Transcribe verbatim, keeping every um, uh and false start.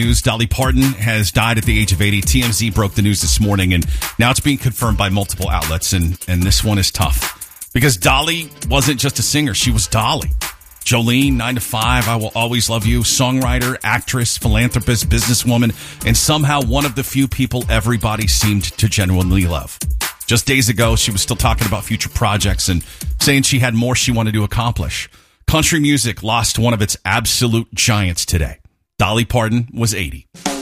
news. Dolly Parton has died at the age of eighty. T M Z broke the news this morning, and now it's being confirmed by multiple outlets, and, and this one is tough. Because Dolly wasn't just a singer, she was Dolly. Jolene, nine to five, I Will Always Love You, songwriter, actress, philanthropist, businesswoman, and somehow one of the few people everybody seemed to genuinely love. Just days ago, she was still talking about future projects and saying she had more she wanted to accomplish. Country music lost one of its absolute giants today. Dolly Parton was eighty.